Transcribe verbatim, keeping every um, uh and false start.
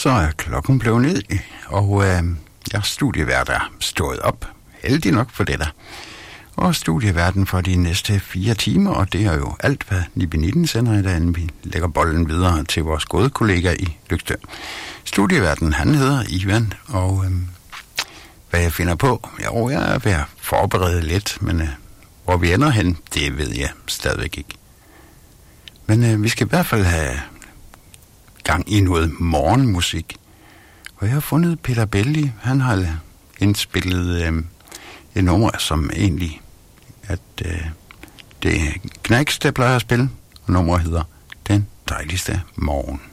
Så er klokken blevet ned, og øh, jeg studievært er stået op. Heldig nok for det der. Og studieverden for de næste fire timer, og det er jo alt, hvad Nibinitten sender i dag, inden vi lægger bolden videre til vores gode kollega i Lygte. Studieverden, han hedder Ivan, og øh, hvad jeg finder på, jo, jeg er ved at forberede lidt, men øh, hvor vi ender hen, det ved jeg stadigvæk ikke. Men øh, vi skal i hvert fald have gang i noget morgenmusik. Og jeg har fundet Peter Belli, han har indspillet øh, et nummer, som egentlig at øh, det er Knæks, der plejer at spille, og nummeret hedder Den dejligste morgen.